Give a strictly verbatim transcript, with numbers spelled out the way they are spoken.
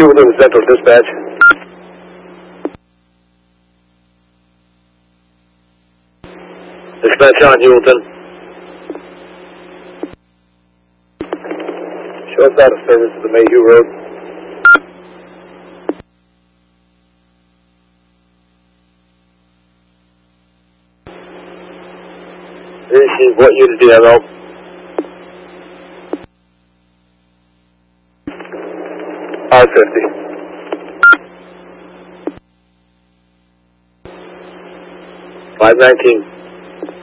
Hewlton Central Dispatch. Dispatch on Hewlton. Show us out of service to the Mayhew Road. Receive, what unit do you have out? R fifty. five nineteen.